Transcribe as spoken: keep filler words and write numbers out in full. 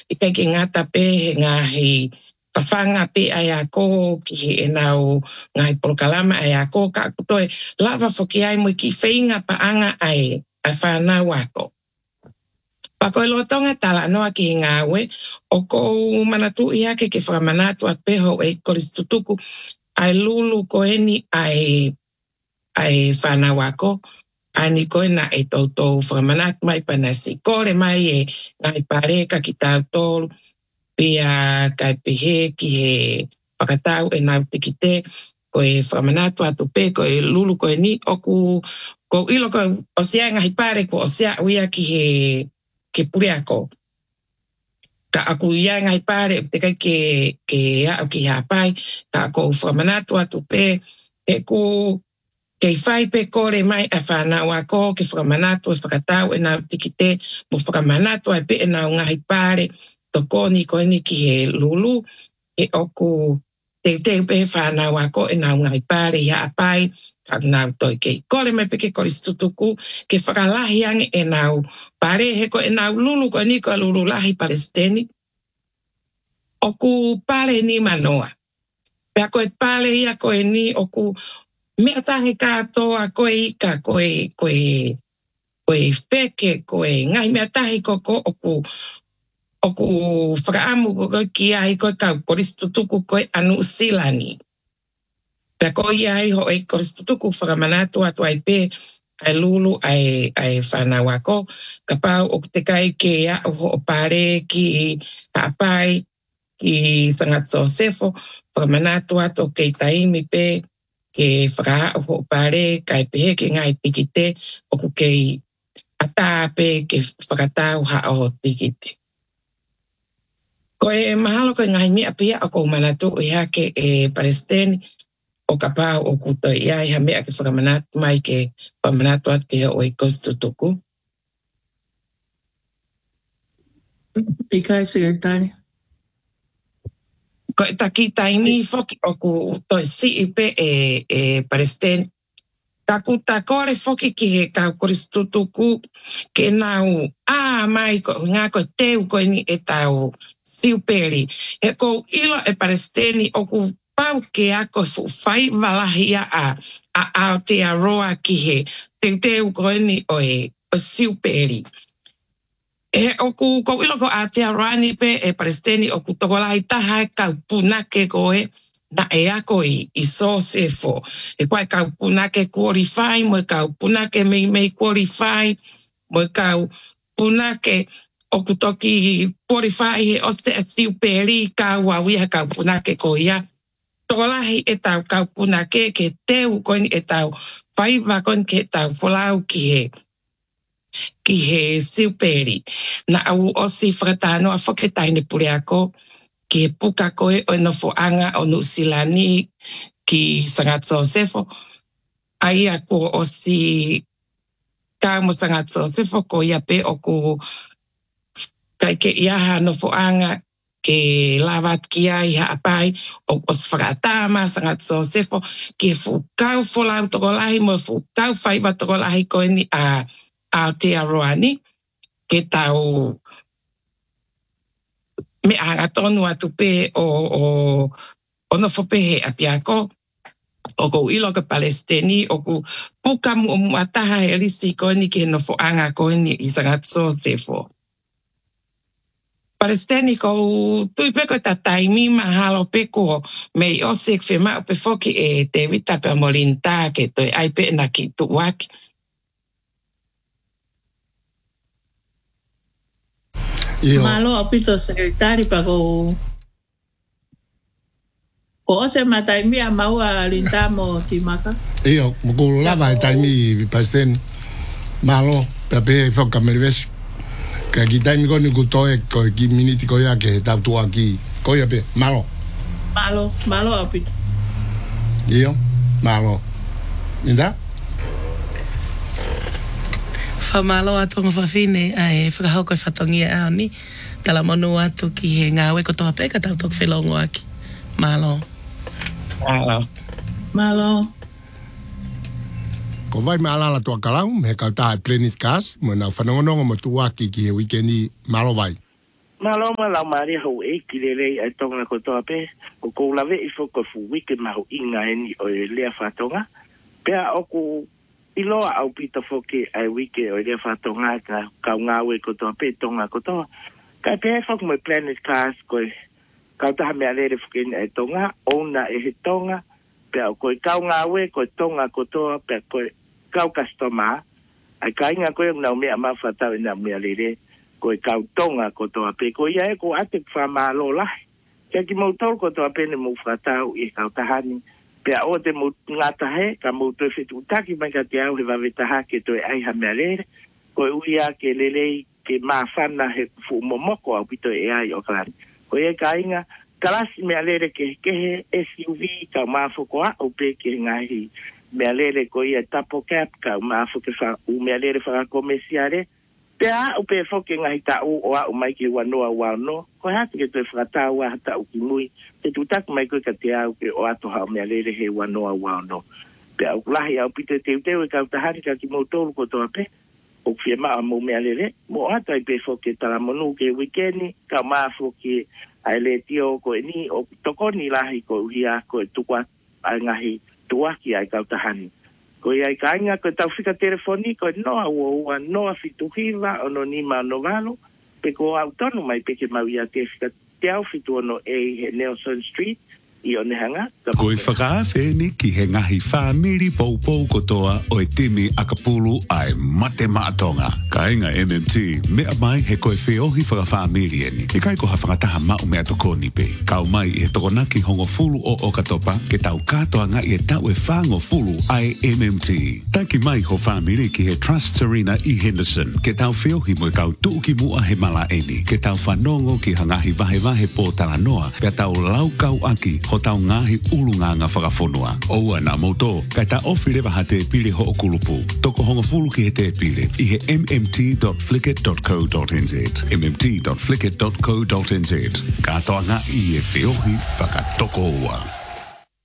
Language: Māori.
I kai ki ngata pe he ngahi pawhanga pe ai a ko ki he e nau ngahi polokalama ai a ko ka kutoe lava whoki ai mo ki whainga pa anga ai a whanau ako. Pako e lotonga tala noa ki he ngāwe o kou manatu i ake ke whakamanatu at peho e koristutuku ai lulu ko eni ai ai whanau ako. Ani koe na e tautou whakamanatu mai pana si kore mai e ngai pare ka ki tautou pia kai pihe ki he whakatau e nau tikite ko e whakamanatu atu pe ko e lulu ko e ni oku ko ilo ko o sea ngahi pare ko o sea uia ki he ke pure ako. Ka aku ia ngahi pare te kai ke, ke au ki hapai ka ako whakamanatu atu pe e ku kei whai pe kore mai a whanau ako ke whakamanatu e whakatau e nau tikite mo whakamanatu ai pe e nau ngahi pare to koni ko ni ki he lulu e oku te te pe whanau ako e nau ngahi pare ia apai ka nau toi kei kore mai pe ke kore stutuku ke whakalahi ange e nau pare he ko e nau lulu ko ni ko lulu lahi palestini oku pare ni manoa pe ako e pare ia ko e ni oku mea tahe katoa koe ika, koe, koe, koe wheke, koe ngai mea tahe koko oku, oku whakaamu koko ki ai koe kau koristutuku koe anu silani. Pea koe ai ho e koristutuku whakamanatu atu ai pe, ai lulu, ai, ai whanau ako, ka pau o te kai ke a o pare ki haapai, ki Sangato Sefo, whakamanatu atu kei taimi pe, ke whakaha o pare, kai pehe ke ngai tikite, oku kei atape ke whakatau ha o tikite. Ko e mahalo ko ngai mea pia o kou manatu i hake e Palestini, o ka pau o kuto i ai ha mea ke whakamanatu mai ke whamanatu at ke o i kostutuku. I kai sekretari. Ko e taki taimi whoki o ku toi si i pe e, e Palestini. Ka kuta kore whoki ki he kau koristutuku ke nau a mai ko ngā ko teu ko ni e tau siuperi. He ko ilo e Palestini o ku pau ke ako fu whai walahia a a Aotearoa ki he teu teu ko ni o e o siuperi. E oku ko ilo ko Aotearoa ni pe e Palestini o ku tokolahi taha e kau punake ko e na e ako i, i so se fo. E koe kau punake qualify, mo e kau punake mei mei qualify, mo e kau punake o kutoki qualify he o se siu peri kau awia kau punake ko ia. Tokolahi e tau kau punake ke teu koini e tau whaiva koini ke tau folau ki he ki he siu peri. Na au osi whakatano a whaketaine pure ako ki puka koe o no foanga o Nusilani ki Sangato Sefo. Ai ako o si ka mo Sangato Sefo ko ia pe o ku kai ke iaha no foanga ke lavat ki ai haapai o os whakatama Sangato Sefo ki fukau folau tokolahi mo fukau whaiva tokolahi koe ni a Aotearoani ke tau me anga tonu atu pe o, o, o no fopehe apiako, o ko ilo ka Palestini, o ku puka mu o muataha e risi koe ni ke no fo anga koe ni i Sangato Sefo. Palestini ko tui peko ta taimi mahalo peko me i osik whema o pe foki e te vita pe molinta ke toi ai pe na ki tuwaki. Io. Malo apito sekretari pa ko ko ose matai mi amaua lintamo timaka. Io mo ko lava tai mi pasten malo pe pe foka melves ka ki tai mi ko ni ko toe ko ki miniti ko ya ke ta tu aquí ko ya pe malo. Malo malo apito. Io malo. Minda? Whamalo atu ngā whawhine ai whakahauko i whatongia au ni tala monu atu ki he ngā weko toha peka tau tok whelongo aki. Malo. Malo. Malo. Ko vai me alala tua kalau me kau taha plenis kas mo nau whanongonongo mo tu aki ki he wikendi malo vai. Malo malo mari ho e kilele e tonga ko tope o ko lave i foko fu wiki ma ho inga eni o le fatonga pe o ko ilo au pita foki ai wiki o le fatonga ka ka ngawe ko tope tonga ko to ka pe fok mo planet cars ko ka ta me ale foki e tonga ona e tonga pe o ko ka ngawe ko tonga ko to pe ko ka customer ai ka inga ko na me ma fata na me ale ko kau tonga ko to ape ko ia ko ate fa malo la ke ki mo tol ko to ape ne mo fata i kau tahani pe o te mo ngata he ka mo to fitu taki mai ka te au he va veta ha ke to ai ha mele ko uia ke lele ke ma fana he fu mo moko au pito e ai o kala ko ia ka inga kalas me alere ke ke S U V ka ma fo ko o pe ke ngai me alere ko ia tapo cap ka ma fo ke fa u me alere fa comerciale Pea o pe foke ngai ta o o o mai ke wanoa wano ko ha ke te frata wa ta o kimui te tutak mai ko ka te au ke o ato ha me lele he wanoa wano pe au lahi au pite te te o ka ta hari ka ki mo tolu ko to ape o fie ma mo me lele mo ata pe foke tala monu ke weekend ka ma foke ai le tio ko ni o tokoni lahi ko hia ko tukwa ai ngahi tuaki ai ka ta hani ko ia kainga ko tau fika telefoni ko no o no fituhiva ono ni mano valo pe ko autono mai pe ke mau ia te fika te au fitu ono e Nelson Street i one hanga ko i whakaafe ni ki he ngahi whamiri poupou kotoa o e timi Akapulu ai mate maatonga kainga M M T mea mai he koe whiohi whakawhamiri eni e kai ko ha whakataha mau mea toko ni pe kau mai i he tokonaki hongo fulu o Okatopa ke tau katoa nga i e tau e whango fulu ai M M T taki mai ho whamiri ki he Trust Arena i Henderson ke tau whiohi mo e kau tuuki mua he mala eni ke tau whanongo ki hangahi vahe vahe po talanoa pe tau laukau aki ho tau ngahi ulunga nga whakafonua. Oua na moto, kai ta ofi lewa ha te pile ho o kulupu. Toko honga fulu ki he te pile i he m m t dot flickr dot co dot n z m m t dot flickr dot co dot n z Katoa nga i e whiohi whakatoko ua.